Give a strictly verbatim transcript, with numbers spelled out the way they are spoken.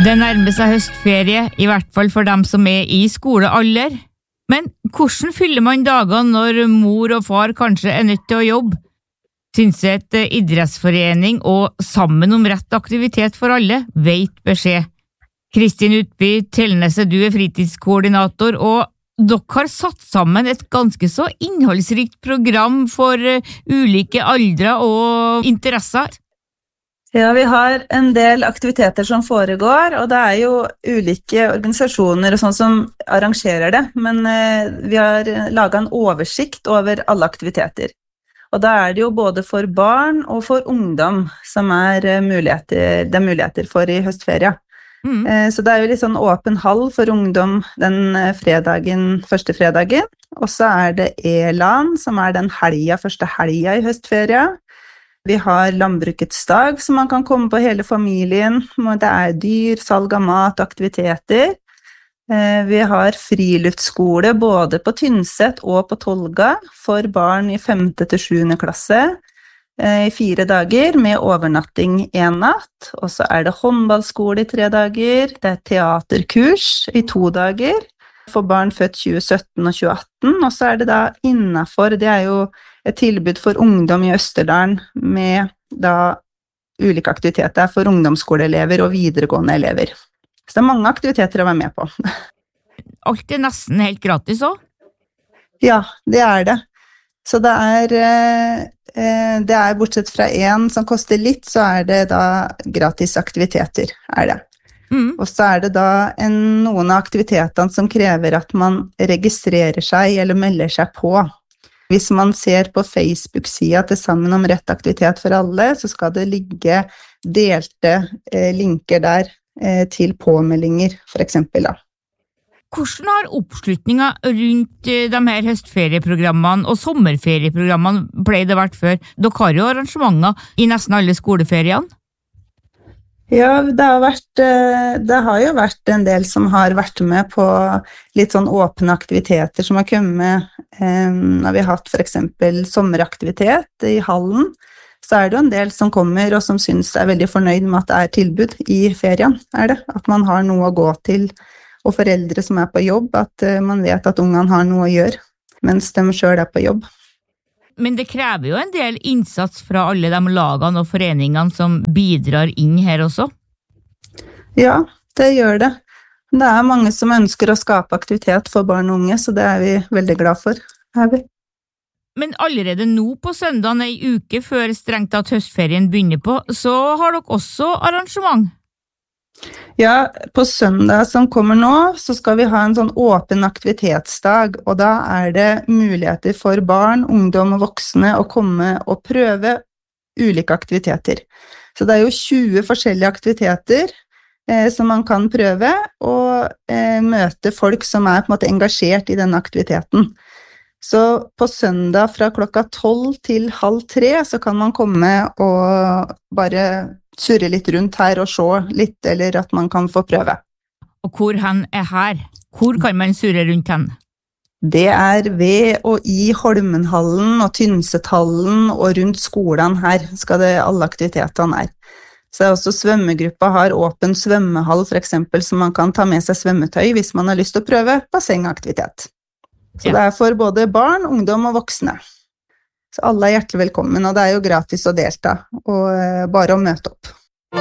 Det nærmer seg høstferie, i hvert fall for dem som er i skolealder. Men hvordan fyller man dagene når mor og far kanskje er nødt til å jobbe? Tynset idrettsforening og Sammen om rett aktivitet for alle vet beskjed. Kristin Utby Tellnese, du er fritidskoordinator, og dere har satt sammen et ganske så innholdsrikt program for ulike aldre og interesser. Ja, vi har en del aktiviteter som foregår, og det er jo ulike organisasjoner og sånn som arrangerer det, men eh, vi har laget en oversikt over alle aktiviteter. Og da er det jo både for barn og for ungdom som er muligheter, det er muligheter for i høstferie. Mm. Eh, så det er jo litt sånn åpen hall for ungdom den fredagen, første fredagen, og så er det E-LAN, som er den helga, første helga i høstferie. Vi har landbrukets dag, som man kan komme på hele familien. Det er dyr, salg av mat, aktiviteter. Vi har friluftsskole både på Tynset og på Tolga for barn i femte til sjuende klasse i fire dager med overnatting en natt. Og så er det håndballskole i tre dager. Det er teaterkurs i to dager for barn født tjue sytten og tjue atten. Og så er det da innenfor, det er jo et tilbud for ungdom i Østerdalen med da ulike aktiviteter for ungdomsskoleelever og videregående elever. Så det er mange aktiviteter å være med på. Alt er nesten helt gratis også? Ja, det er det. Så det er, det er bortsett fra en som koster litt, så er det da gratis aktiviteter, er det. Mm. Og så er det da en, noen av aktivitetene som krever at man registrerer seg eller melder seg på. Hvis man ser på Facebook-sida til Sammen om rett aktivitet for alle, så skal det ligge delte eh, linker der eh, til påmeldinger, for eksempel da. Hvordan har oppslutningen rundt de her høstferieprogrammene og sommerferieprogrammene pleid det vært før? Dere har jo arrangementer i nesten alle skoleferiene. Ja, det har, vært, det har jo vært en del som har vært med på litt sånn åpne aktiviteter som har kommet. Når vi har hatt for eksempel sommeraktivitet i hallen, så er det jo en del som kommer og som synes er veldig fornøyd med at det er tilbud i ferien, er det. At man har noe å gå til, og foreldre som er på jobb, at man vet at ungene har noe å gjøre, mens de selv er på jobb. Men det krever jo en del innsats fra alle de lagene og foreningene som bidrar inn her også? Ja, det gjør det. Det er mange som ønsker å skape aktivitet for barn og unge, så det er vi veldig glad for. Er vi. Men allerede nå på søndagen, en uke før strengt tatt høstferien begynner på, så har dere også arrangement? Ja, på søndag som kommer nå, så skal vi ha en sånn åpen aktivitetsdag, og da er det muligheter for barn, ungdom og voksne å komme og prøve ulike aktiviteter. Så det er jo tjue forskjellige aktiviteter eh, som man kan prøve, og eh, møte folk som er på en måte engasjert i denne aktiviteten. Så på søndag fra klokka tolv til halv tre så kan man komme og bare surre litt rundt her og se litt, eller at man kan få prøve. Og hvor hen er her? Hvor kan man surre rundt hen? Det er ved og i Holmenhallen og Tynsethallen og rundt skolen her skal det alle aktivitetene her. Så er også svømmegruppa har åpen svømmehall for eksempel, så man kan ta med seg svømmetøy hvis man har lyst til å prøve bassengaktivitet. Så ja. Det er for både barn, ungdom og voksne. Så alle er hjertelig velkommen, og det er jo gratis å delta, og bare å møte opp.